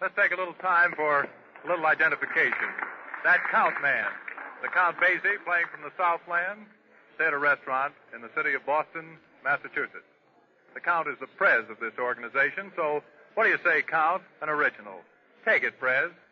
let's take a little time for a little identification. That Count man, the Count Basie, playing from the Southland Theater Restaurant in the city of Boston, Massachusetts. The Count is the prez of this organization, so what do you say, Count? An original. Take it, prez.